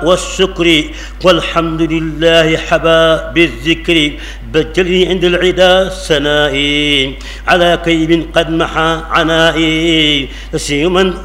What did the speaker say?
والشكر والحمد لله حبا بالذكر بجلني عند العدا سنائي على كيب قد محى عنائي سيما